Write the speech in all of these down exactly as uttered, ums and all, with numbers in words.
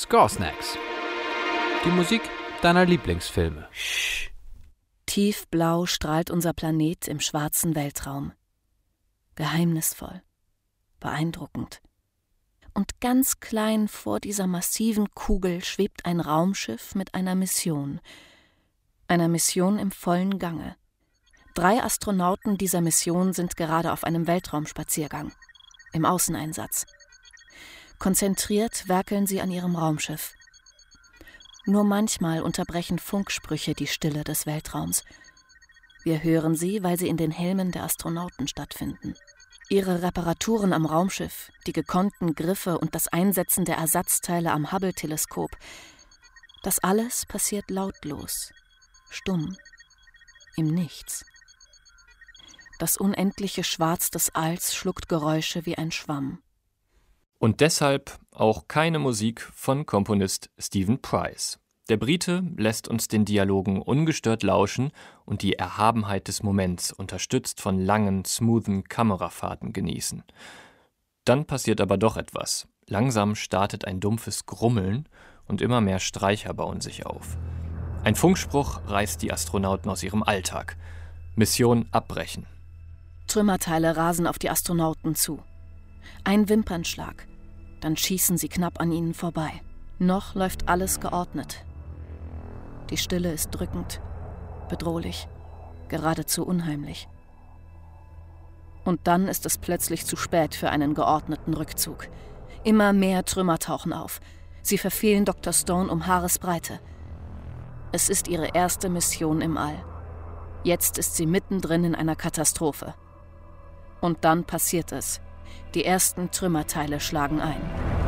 Score Snacks. Die Musik deiner Lieblingsfilme. Tiefblau strahlt unser Planet im schwarzen Weltraum. Geheimnisvoll, beeindruckend. Und ganz klein vor dieser massiven Kugel schwebt ein Raumschiff mit einer Mission. Einer Mission im vollen Gange. Drei Astronauten dieser Mission sind gerade auf einem Weltraumspaziergang. Im Außeneinsatz. Konzentriert werkeln sie an ihrem Raumschiff. Nur manchmal unterbrechen Funksprüche die Stille des Weltraums. Wir hören sie, weil sie in den Helmen der Astronauten stattfinden. Ihre Reparaturen am Raumschiff, die gekonnten Griffe und das Einsetzen der Ersatzteile am Hubble-Teleskop, das alles passiert lautlos, stumm, im Nichts. Das unendliche Schwarz des Alls schluckt Geräusche wie ein Schwamm. Und deshalb auch keine Musik von Komponist Stephen Price. Der Brite lässt uns den Dialogen ungestört lauschen und die Erhabenheit des Moments unterstützt von langen, smoothen Kamerafahrten genießen. Dann passiert aber doch etwas. Langsam startet ein dumpfes Grummeln und immer mehr Streicher bauen sich auf. Ein Funkspruch reißt die Astronauten aus ihrem Alltag. Mission abbrechen. Trümmerteile rasen auf die Astronauten zu. Ein Wimpernschlag, dann schießen sie knapp an ihnen vorbei. Noch läuft alles geordnet. Die Stille ist drückend, bedrohlich, geradezu unheimlich. Und dann ist es plötzlich zu spät für einen geordneten Rückzug. Immer mehr Trümmer tauchen auf. Sie verfehlen Doktor Stone um Haaresbreite. Es ist ihre erste Mission im All. Jetzt ist sie mittendrin in einer Katastrophe. Und dann passiert es. Die ersten Trümmerteile schlagen ein.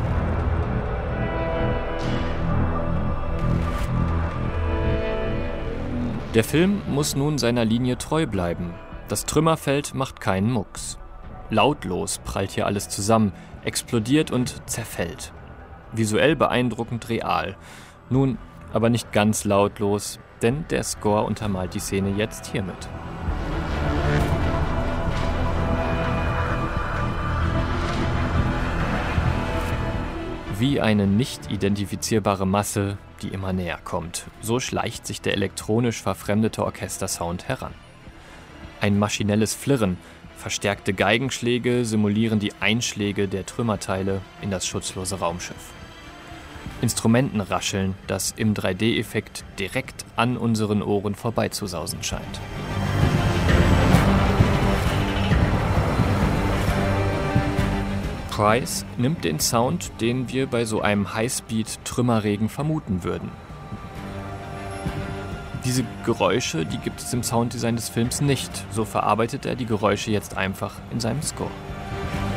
Der Film muss nun seiner Linie treu bleiben. Das Trümmerfeld macht keinen Mucks. Lautlos prallt hier alles zusammen, explodiert und zerfällt. Visuell beeindruckend real. Nun, aber nicht ganz lautlos, denn der Score untermalt die Szene jetzt hiermit. Wie eine nicht identifizierbare Masse, die immer näher kommt. So schleicht sich der elektronisch verfremdete Orchestersound heran. Ein maschinelles Flirren, verstärkte Geigenschläge simulieren die Einschläge der Trümmerteile in das schutzlose Raumschiff. Instrumenten rascheln, das im drei D-Effekt direkt an unseren Ohren vorbeizusausen scheint. Price nimmt den Sound, den wir bei so einem Highspeed-Trümmerregen vermuten würden. Diese Geräusche, die gibt es im Sounddesign des Films nicht. So verarbeitet er die Geräusche jetzt einfach in seinem Score.